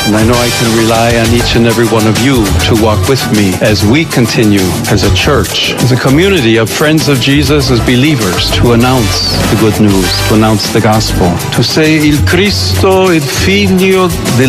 And I know I can rely on each and every one of you to walk with me as we continue as a church, as a community of friends of Jesus, as believers, to announce the good news, to announce the gospel, to say, Il Cristo, il Figlio